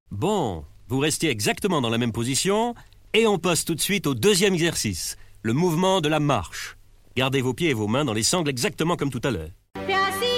Bon, vous restez exactement dans la même position et on passe tout de suite au deuxième exercice, le mouvement de la marche. Gardez vos pieds et vos mains dans les sangles exactement comme tout à l'heure.